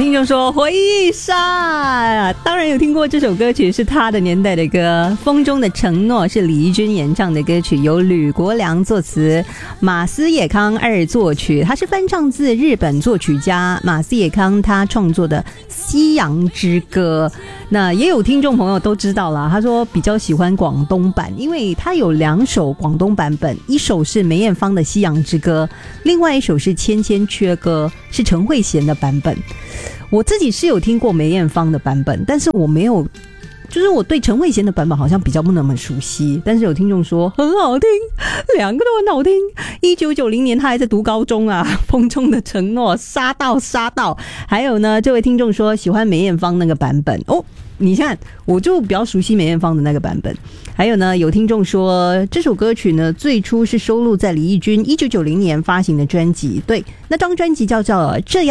听众说回忆杀，当然有听过这首歌曲，是他的年代的歌，《风中的承诺》是李翊君演唱的歌曲，由吕国良作词，马斯野康二作曲，他是翻唱自日本作曲家马斯野康他创作的《西洋之歌》。那也有听众朋友都知道啦，他说比较喜欢广东版，因为他有2首广东版本，一首是梅艳芳的《西洋之歌》，另外一首是《千千阙歌》，是陈慧娴的版本。我自己是有听过梅艳芳的版本，但是我没有，就是我对陈慧娴的版本好像比较不那么熟悉，但是有听众说很好听，2个都很好听。1990年他还在读高中啊，风中的承诺，杀到。还有呢，这位听众说喜欢梅艳芳那个版本哦。你看，我就比较熟悉梅艳芳的那个版本。还有呢，有听众说这首歌曲呢，最初是收录在李翊君1990年发行的专辑，对，那张专辑叫做《这样